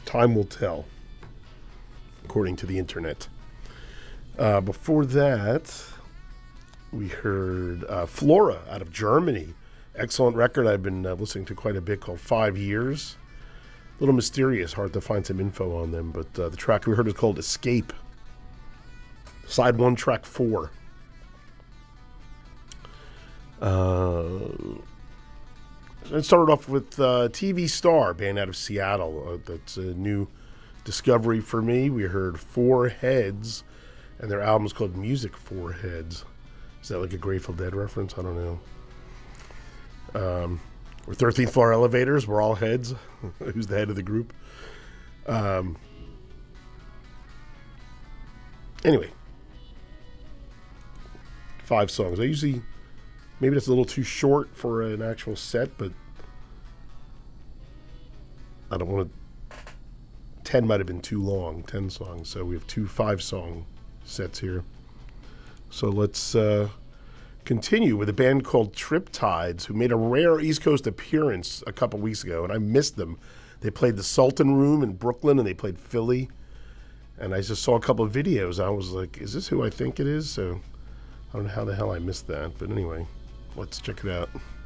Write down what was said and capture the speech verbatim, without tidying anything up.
Time will tell, according to the internet. Uh, before that, we heard uh, Flora out of Germany. Excellent record I've been uh, listening to quite a bit, called Five Years. A little mysterious, hard to find some info on them, but uh, the track we heard is called Escape. Side one, track four. Uh, it started off with uh, T V Star, band out of Seattle. Uh, that's a new discovery for me. We heard Four Heads, and their album is called Music Four Heads. Is that like a Grateful Dead reference? I don't know. Um, we're thirteenth floor elevators. We're all heads. Who's the head of the group? Um, anyway, five songs. I usually, maybe that's a little too short for an actual set, but I don't want to. Ten might have been too long. Ten songs. So we have two five-song sets here. So let's uh, continue with a band called Triptides, who made a rare East Coast appearance a couple weeks ago, and I missed them. They played the Sultan Room in Brooklyn, and they played Philly. And I just saw a couple of videos. I was like, is this who I think it is? So I don't know how the hell I missed that. But anyway, let's check it out.